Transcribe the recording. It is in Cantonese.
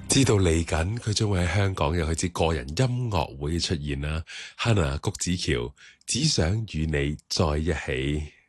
知道嚟緊佢將會喺香港有佢支個人音樂會出現啦。Hannah 谷梓喬只想與你在一起。